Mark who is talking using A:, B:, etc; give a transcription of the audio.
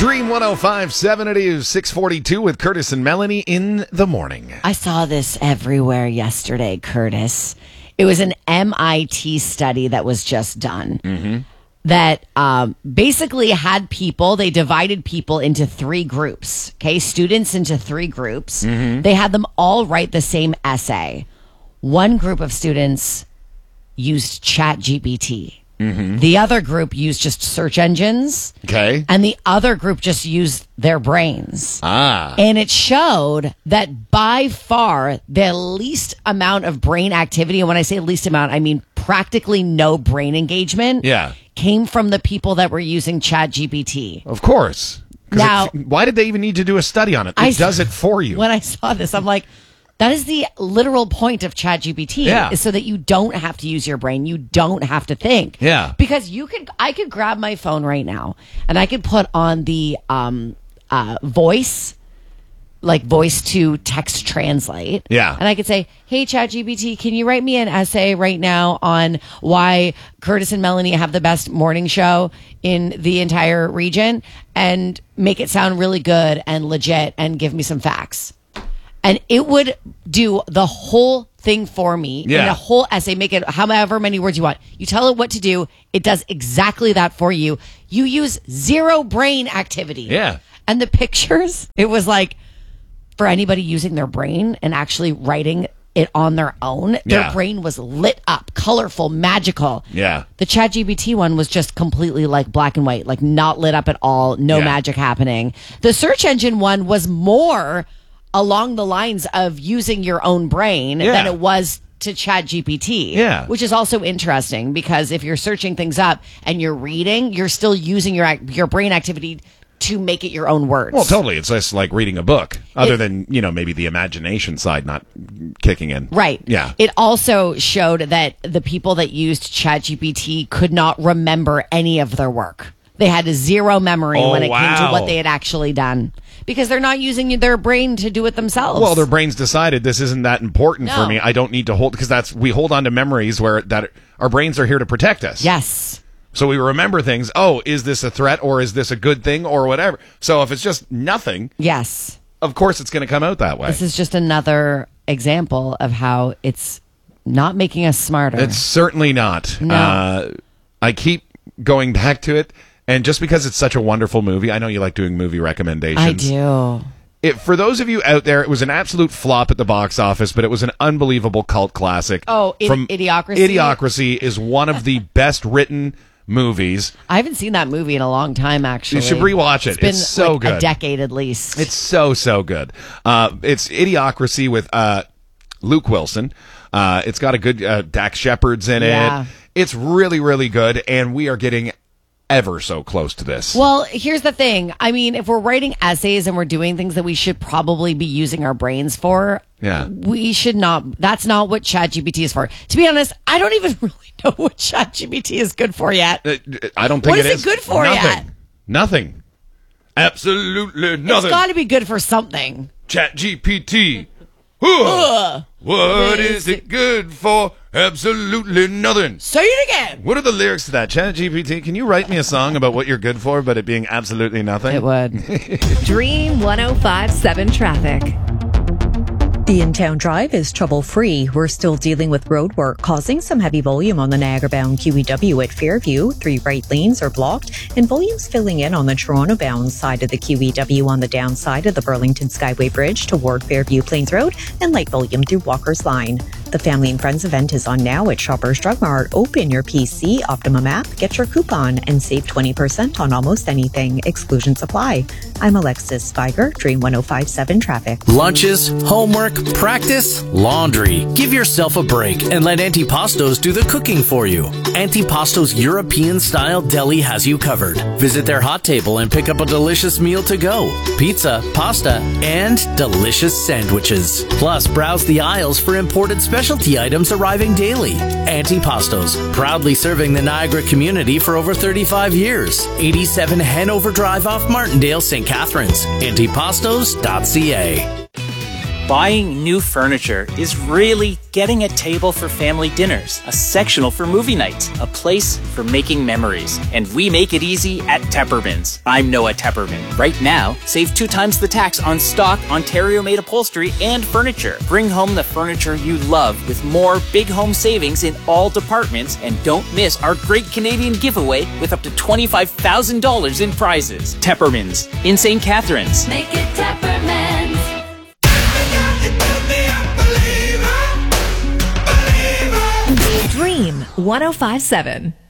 A: Dream 105.7, it is 6:42 with Curtis and Melanie in the morning.
B: I saw this everywhere yesterday, Curtis. It was an MIT study that was just done that basically had people, they divided people into three groups, okay? Students into three groups. They had them all write the same essay. One group of students used ChatGPT. The other group used just search engines.
A: Okay.
B: And the other group just used their brains.
A: Ah.
B: And it showed that by far the least amount of brain activity, and when I say least amount, I mean practically no brain engagement, came from the people that were using ChatGPT.
A: Of course.
B: Now,
A: why did they even need to do a study on it? It does it for you.
B: When I saw this, I'm like, that is the literal point of ChatGPT, is so that you don't have to use your brain. You don't have to think.
A: Yeah.
B: Because I could grab my phone right now and I could put on the voice to text translate.
A: Yeah.
B: And I could say, hey, ChatGPT, can you write me an essay right now on why Curtis and Melanie have the best morning show in the entire region, and make it sound really good and legit and give me some facts. And it would do the whole thing for me in a whole essay. Make it however many words you want. You tell it what to do. It does exactly that for you. You use zero brain activity.
A: Yeah.
B: And the pictures, it was like for anybody using their brain and actually writing it on their own, their brain was lit up, colorful, magical.
A: Yeah.
B: The ChatGPT one was just completely like black and white, like not lit up at all, no magic happening. The search engine one was more along the lines of using your own brain than it was to ChatGPT.
A: Yeah.
B: Which is also interesting because if you're searching things up and you're reading, you're still using your brain activity to make it your own words.
A: Well, totally. It's just like reading a book, other than, maybe the imagination side not kicking in.
B: Right.
A: Yeah.
B: It also showed that the people that used ChatGPT could not remember any of their work. They had zero memory when it came to what they had actually done. Because they're not using their brain to do it themselves.
A: Well, their brains decided this isn't that important for me. I don't need to hold, because we hold on to memories where our brains are here to protect us.
B: Yes.
A: So we remember things. Oh, is this a threat, or is this a good thing, or whatever? So if it's just nothing,
B: yes,
A: of course it's going to come out that way.
B: This is just another example of how it's not making us smarter.
A: It's certainly not.
B: No.
A: I keep going back to it. And just because it's such a wonderful movie, I know you like doing movie recommendations.
B: I do.
A: For those of you out there, it was an absolute flop at the box office, but it was an unbelievable cult classic.
B: Oh, Idiocracy?
A: Idiocracy is one of the best written movies.
B: I haven't seen that movie in a long time, actually.
A: You should rewatch it.
B: It's
A: so good.
B: A decade at least.
A: It's so good. It's Idiocracy with Luke Wilson. It's got a good Dax Shepard's in it. It's really, really good, and we are getting ever so close to this.
B: Well, here's the thing. I mean, if we're writing essays and we're doing things that we should probably be using our brains for, we should not. That's not what ChatGPT is for. To be honest, I don't even really know what ChatGPT is good for yet.
A: I don't think
B: it is. What is it good for yet?
A: Nothing. Absolutely nothing.
B: It's got to be good for something.
A: ChatGPT. What is it good for? Absolutely nothing.
B: Say it again.
A: What are the lyrics to that? ChatGPT, can you write me a song about what you're good for, but it being absolutely nothing?
B: It would.
C: Dream 105.7 traffic. The in-town drive is trouble-free. We're still dealing with road work causing some heavy volume on the Niagara-bound QEW at Fairview. 3 right lanes are blocked, and volumes filling in on the Toronto-bound side of the QEW on the downside of the Burlington Skyway Bridge toward Fairview Plains Road, and light volume through Walker's Line. The Family and Friends event is on now at Shoppers Drug Mart. Open your PC, Optimum app, get your coupon, and save 20% on almost anything. Exclusions apply. I'm Alexis Spiger, Dream 105.7 Traffic.
D: Lunches, homework, practice, laundry. Give yourself a break and let Antipastos do the cooking for you. Antipastos European-style deli has you covered. Visit their hot table and pick up a delicious meal to go. Pizza, pasta, and delicious sandwiches. Plus, browse the aisles for imported specialty items arriving daily. Antipastos, proudly serving the Niagara community for over 35 years. 87 Hanover Drive off Martindale, St. Catharines. Antipastos.ca.
E: Buying new furniture is really getting a table for family dinners, a sectional for movie nights, a place for making memories. And we make it easy at Teppermans. I'm Noah Tepperman. Right now, save 2 times the tax on stock Ontario-made upholstery and furniture. Bring home the furniture you love with more big home savings in all departments, and don't miss our great Canadian giveaway with up to $25,000 in prizes. Teppermans in St. Catharines.
F: Make it Teppermans.
G: Dream 105.7.